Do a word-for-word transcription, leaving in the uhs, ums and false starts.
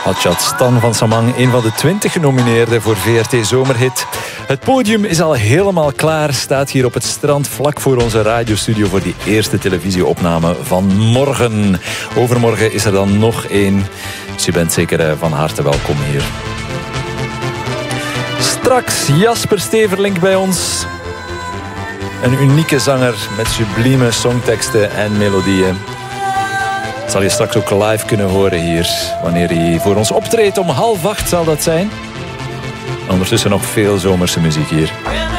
Hotshot Stan van Samang, een van de twintig genomineerden voor V R T Zomerhit. Het podium is al helemaal klaar, staat hier op het strand vlak voor onze radiostudio voor die eerste televisieopname van morgen. Overmorgen is er dan nog één. Dus je bent zeker van harte welkom hier. Straks Jasper Steverlink bij ons. Een unieke zanger met sublieme songteksten en melodieën. Zal je straks ook live kunnen horen hier. Wanneer hij voor ons optreedt om half acht zal dat zijn. Ondertussen nog veel zomerse muziek hier.